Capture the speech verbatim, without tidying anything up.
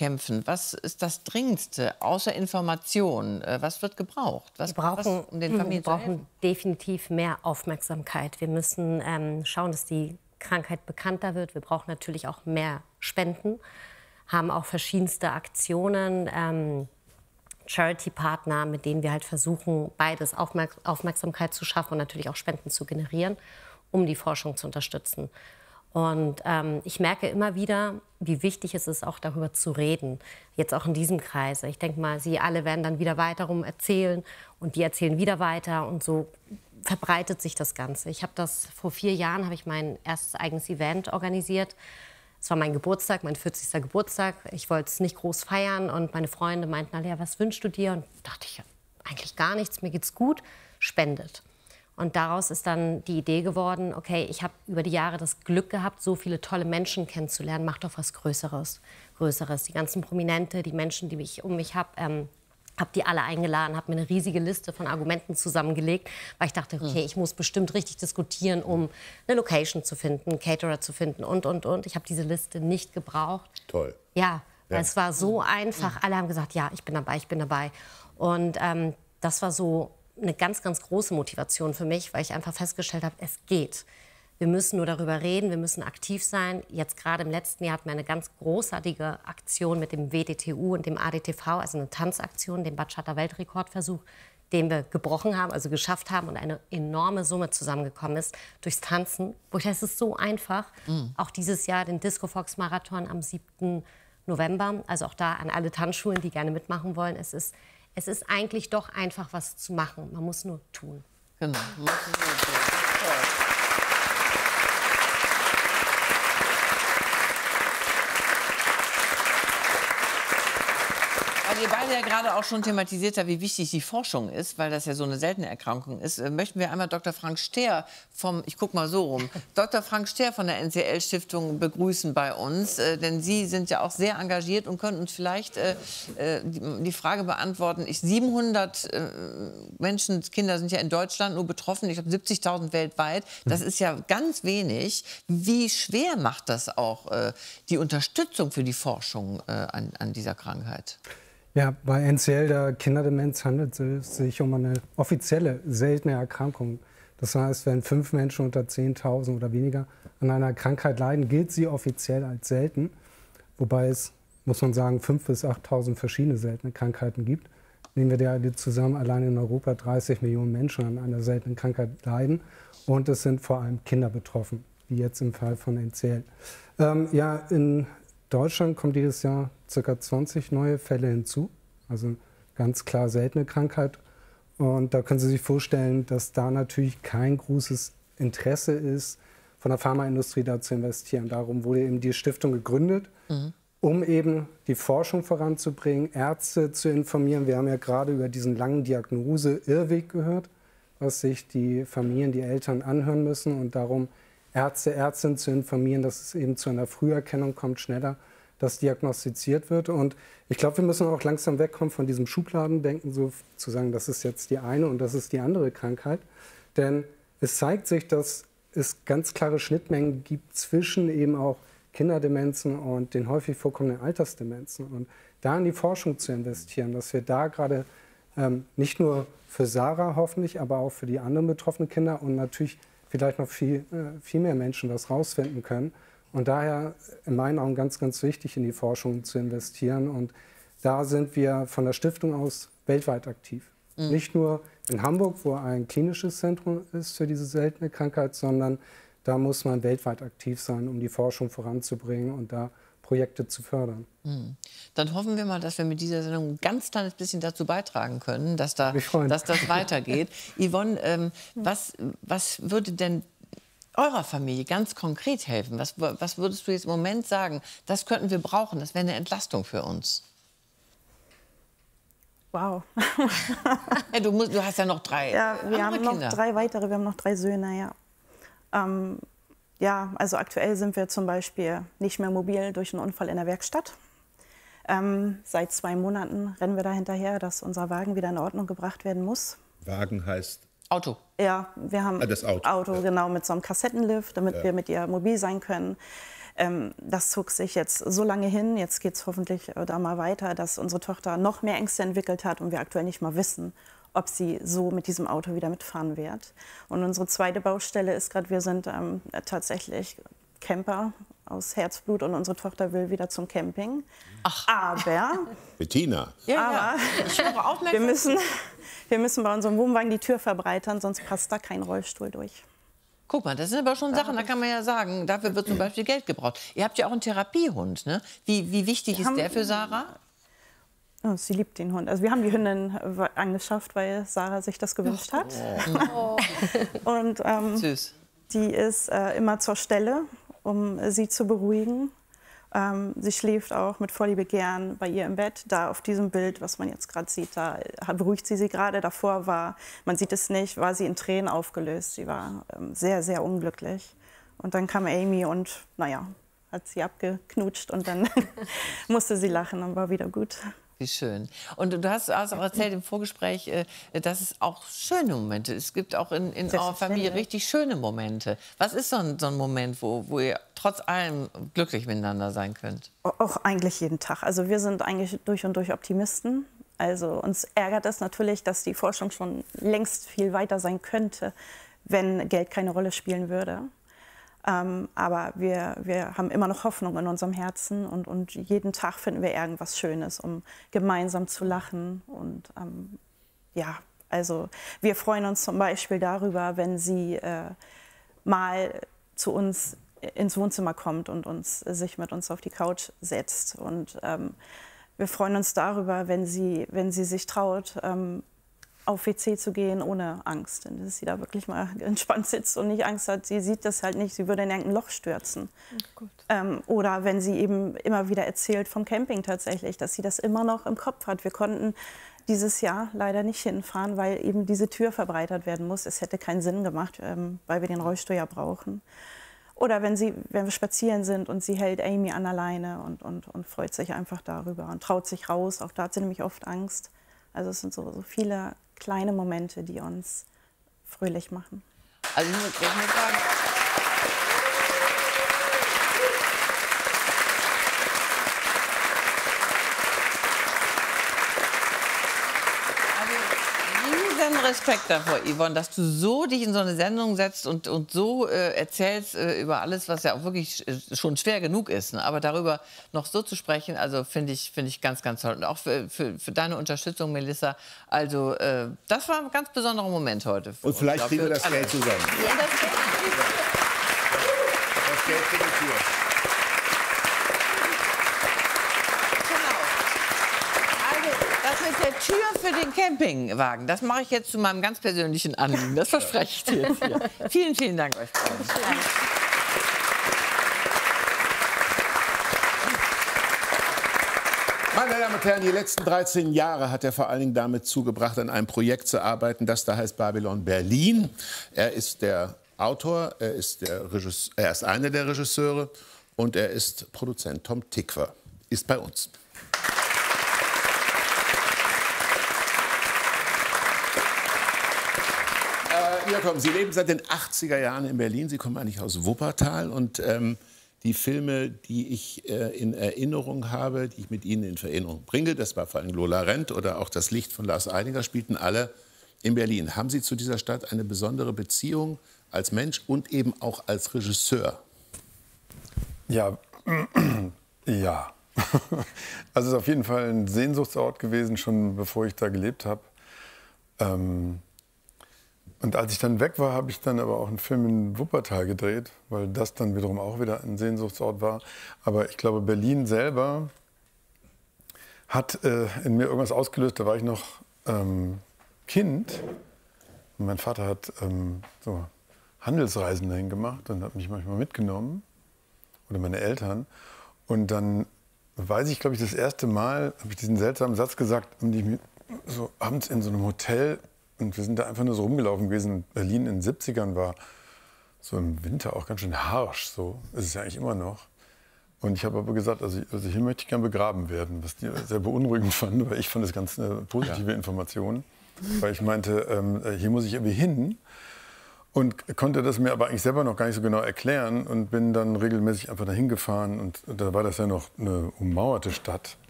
bekämpfen? Was ist das Dringendste, außer Information? Was wird gebraucht? Was, wir brauchen, was, um den Familien wir brauchen definitiv mehr Aufmerksamkeit. Wir müssen ähm, schauen, dass die Krankheit bekannter wird. Wir brauchen natürlich auch mehr Spenden, haben auch verschiedenste Aktionen, ähm, Charity-Partner, mit denen wir halt versuchen, beides Aufmerk Aufmerksamkeit zu schaffen und natürlich auch Spenden zu generieren, um die Forschung zu unterstützen. Und ähm, ich merke immer wieder, wie wichtig es ist, auch darüber zu reden. Jetzt auch in diesem Kreise. Ich denke mal, Sie alle werden dann wieder weiterum erzählen und die erzählen wieder weiter und so verbreitet sich das Ganze. Ich habe das vor vier Jahren, habe ich mein erstes eigenes Event organisiert. Es war mein Geburtstag, mein vierzigster Geburtstag. Ich wollte es nicht groß feiern und meine Freunde meinten, Alea, was wünschst du dir? Und dachte ich, eigentlich gar nichts, mir geht's gut, spendet. Und daraus ist dann die Idee geworden, okay, ich habe über die Jahre das Glück gehabt, so viele tolle Menschen kennenzulernen, mach doch was Größeres. Größeres. Die ganzen Prominente, die Menschen, die ich um mich habe, ähm, habe die alle eingeladen, habe mir eine riesige Liste von Argumenten zusammengelegt, weil ich dachte, okay, ich muss bestimmt richtig diskutieren, um eine Location zu finden, einen Caterer zu finden und, und, und. Ich habe diese Liste nicht gebraucht. Toll. Ja, ja. Es war so einfach. Alle haben gesagt, ja, ich bin dabei, ich bin dabei. Und ähm, das war so eine ganz, ganz große Motivation für mich, weil ich einfach festgestellt habe, es geht. Wir müssen nur darüber reden, wir müssen aktiv sein. Jetzt gerade im letzten Jahr hatten wir eine ganz großartige Aktion mit dem W D T U und dem A D T V, also eine Tanzaktion, den Bachata Weltrekordversuch, den wir gebrochen haben, also geschafft haben und eine enorme Summe zusammengekommen ist durchs Tanzen. Wo ich, das ist so einfach. Mhm. Auch dieses Jahr den Disco Fox Marathon am siebten November, also auch da an alle Tanzschulen, die gerne mitmachen wollen. Es ist Es ist eigentlich doch einfach, was zu machen. Man muss nur tun. Genau. Weil ihr beide ja gerade auch schon thematisiert habt, wie wichtig die Forschung ist, weil das ja so eine seltene Erkrankung ist, möchten wir einmal Doktor Frank Stehr vom, ich guck mal so rum, Doktor Frank Stehr von der N C L-Stiftung begrüßen bei uns, äh, denn Sie sind ja auch sehr engagiert und können uns vielleicht äh, die, die Frage beantworten. Ich, siebenhundert äh, Menschen, Kinder sind ja in Deutschland nur betroffen, ich glaube siebzigtausend weltweit. Das ist ja ganz wenig. Wie schwer macht das auch äh, die Unterstützung für die Forschung äh, an, an dieser Krankheit? Ja, bei N C L, der Kinderdemenz, handelt es sich um eine offizielle, seltene Erkrankung. Das heißt, wenn fünf Menschen unter zehntausend oder weniger an einer Krankheit leiden, gilt sie offiziell als selten. Wobei es, muss man sagen, fünftausend bis achttausend verschiedene seltene Krankheiten gibt. Nehmen wir die alle zusammen, allein in Europa dreißig Millionen Menschen an einer seltenen Krankheit leiden. Und es sind vor allem Kinder betroffen, wie jetzt im Fall von N C L. Ähm, ja, in Deutschland kommt dieses Jahr ca. zwanzig neue Fälle hinzu, also ganz klar seltene Krankheit. Und da können Sie sich vorstellen, dass da natürlich kein großes Interesse ist, von der Pharmaindustrie da zu investieren. Darum wurde eben die Stiftung gegründet, mhm. um eben die Forschung voranzubringen, Ärzte zu informieren. Wir haben ja gerade über diesen langen Diagnose-Irrweg gehört, was sich die Familien, die Eltern anhören müssen und darum Ärzte, Ärztinnen zu informieren, dass es eben zu einer Früherkennung kommt, schneller, dass diagnostiziert wird. Und ich glaube, wir müssen auch langsam wegkommen von diesem Schubladendenken, so zu sagen, das ist jetzt die eine und das ist die andere Krankheit. Denn es zeigt sich, dass es ganz klare Schnittmengen gibt zwischen eben auch Kinderdemenzen und den häufig vorkommenden Altersdemenzen. Und da in die Forschung zu investieren, dass wir da gerade ähm, nicht nur für Sarah hoffentlich, aber auch für die anderen betroffenen Kinder und natürlich vielleicht noch viel, viel mehr Menschen was rausfinden können. Und daher in meinen Augen ganz, ganz wichtig, in die Forschung zu investieren. Und da sind wir von der Stiftung aus weltweit aktiv. Mhm. Nicht nur in Hamburg, wo ein klinisches Zentrum ist für diese seltene Krankheit, sondern da muss man weltweit aktiv sein, um die Forschung voranzubringen und da Projekte zu fördern. Mhm. Dann hoffen wir mal, dass wir mit dieser Sendung ein ganz kleines bisschen dazu beitragen können, dass, da, dass das weitergeht. Yvonne, ähm, was, was würde denn eurer Familie ganz konkret helfen? Was, was würdest du jetzt im Moment sagen, das könnten wir brauchen, das wäre eine Entlastung für uns? Wow. Ja, du, musst, du hast ja noch drei Ja, wir haben noch Kinder. drei weitere, wir haben noch drei Söhne, ja. Ähm, ja, also aktuell sind wir zum Beispiel nicht mehr mobil durch einen Unfall in der Werkstatt. Ähm, seit zwei Monaten rennen wir da hinterher, dass unser Wagen wieder in Ordnung gebracht werden muss. Wagen heißt? Auto. Ja, wir haben ah, das Auto, Auto ja. genau, mit so einem Kassettenlift, damit ja. wir mit ihr mobil sein können. Ähm, das zog sich jetzt so lange hin, jetzt geht es hoffentlich äh, da mal weiter, dass unsere Tochter noch mehr Ängste entwickelt hat und wir aktuell nicht mal wissen, ob sie so mit diesem Auto wieder mitfahren wird. Und unsere zweite Baustelle ist gerade, wir sind ähm, tatsächlich Camper aus Herzblut und unsere Tochter will wieder zum Camping. Ach. Aber, Bettina. Ja, aber ja. Ich höre aufmerksam. wir, müssen, wir müssen bei unserem Wohnwagen die Tür verbreitern, sonst passt da kein Rollstuhl durch. Guck mal, das sind aber schon Sachen, da kann man ja sagen, dafür wird zum Beispiel Geld gebraucht. Ihr habt ja auch einen Therapiehund, ne? Wie, wie wichtig Wir ist haben- der für Sarah? Oh, sie liebt den Hund. Also wir haben die Hündin äh, angeschafft, weil Sarah sich das gewünscht hat. Und ähm, Süß. die ist äh, immer zur Stelle, um äh, sie zu beruhigen. Ähm, sie schläft auch mit Vorliebe gern bei ihr im Bett. Da auf diesem Bild, was man jetzt gerade sieht, da äh, beruhigt sie sie gerade. Davor war, man sieht es nicht, war sie in Tränen aufgelöst. Sie war ähm, sehr, sehr unglücklich. Und dann kam Amy und, naja, hat sie abgeknutscht und dann musste sie lachen und war wieder gut. Wie schön. Und du hast also auch erzählt im Vorgespräch, äh, dass es auch schöne Momente es gibt. Auch in, in eurer Familie richtig schöne Momente. Was ist so ein, so ein Moment, wo, wo ihr trotz allem glücklich miteinander sein könnt? Auch eigentlich jeden Tag. Also wir sind eigentlich durch und durch Optimisten. Also uns ärgert es natürlich, dass die Forschung schon längst viel weiter sein könnte, wenn Geld keine Rolle spielen würde. Ähm, aber wir, wir haben immer noch Hoffnung in unserem Herzen und, und jeden Tag finden wir irgendwas Schönes, um gemeinsam zu lachen. Und ähm, ja, also wir freuen uns zum Beispiel darüber, wenn sie äh, mal zu uns ins Wohnzimmer kommt und uns, sich mit uns auf die Couch setzt. Und ähm, wir freuen uns darüber, wenn sie, wenn sie sich traut, ähm, auf W C zu gehen ohne Angst. Und dass sie da wirklich mal entspannt sitzt und nicht Angst hat. Sie sieht das halt nicht, sie würde in irgendein Loch stürzen. Oh ähm, oder wenn sie eben immer wieder erzählt vom Camping tatsächlich, dass sie das immer noch im Kopf hat. Wir konnten dieses Jahr leider nicht hinfahren, weil eben diese Tür verbreitert werden muss. Es hätte keinen Sinn gemacht, ähm, weil wir den Rollstuhl ja brauchen. Oder wenn, sie, wenn wir spazieren sind und sie hält Amy an der Leine und, und, und freut sich einfach darüber und traut sich raus. Auch da hat sie nämlich oft Angst. Also es sind so, so viele kleine Momente, die uns fröhlich machen. Also ich muss, ich muss sagen, riesen Respekt davor, Yvonne, dass du so dich in so eine Sendung setzt und, und so äh, erzählst äh, über alles, was ja auch wirklich äh, schon schwer genug ist. Ne? Aber darüber noch so zu sprechen, also finde ich, find ich ganz, ganz toll. Und auch für, für, für deine Unterstützung, Melissa. Also äh, das war ein ganz besonderer Moment heute. Und vielleicht kriegen wir das alle. Geld zusammen. Ja, das Geld. Das Geld für die Tür. Das mit der Tür für den Campingwagen, das mache ich jetzt zu meinem ganz persönlichen Anliegen. Das verspreche ich dir jetzt hier. Vielen, vielen Dank euch beiden. Meine Damen und Herren, die letzten dreizehn Jahre hat er vor allen Dingen damit zugebracht, an einem Projekt zu arbeiten, das da heißt Babylon Berlin. Er ist der Autor, er ist, der Regisseur, er ist einer der Regisseure und er ist Produzent. Tom Tykwer ist bei uns. Ja, Tom, Sie leben seit den achtziger Jahren in Berlin. Sie kommen eigentlich aus Wuppertal. Und ähm, die Filme, die ich äh, in Erinnerung habe, die ich mit Ihnen in Erinnerung bringe, das war vor allem Lola Rent oder auch Das Licht von Lars Eidinger, spielten alle in Berlin. Haben Sie zu dieser Stadt eine besondere Beziehung als Mensch und eben auch als Regisseur? Ja, ja. Also es ist auf jeden Fall ein Sehnsuchtsort gewesen, schon bevor ich da gelebt habe. Ähm Und als ich dann weg war, habe ich dann aber auch einen Film in Wuppertal gedreht, weil das dann wiederum auch wieder ein Sehnsuchtsort war. Aber ich glaube, Berlin selber hat äh, in mir irgendwas ausgelöst. Da war ich noch ähm, Kind und mein Vater hat ähm, so Handelsreisen dahin gemacht und hat mich manchmal mitgenommen, oder meine Eltern. Und dann weiß ich, glaube ich, das erste Mal habe ich diesen seltsamen Satz gesagt, und ich so abends in so einem Hotel. Und wir sind da einfach nur so rumgelaufen gewesen. Berlin in den siebzigern war so im Winter auch ganz schön harsch. So ist es ja eigentlich immer noch. Und ich habe aber gesagt, also, also hier möchte ich gern begraben werden, was die sehr beunruhigend fanden, weil ich fand das ganz eine positive ja. Information. Weil ich meinte, ähm, hier muss ich irgendwie hin. Und konnte das mir aber eigentlich selber noch gar nicht so genau erklären und bin dann regelmäßig einfach dahin gefahren. Und da war das ja noch eine ummauerte Stadt.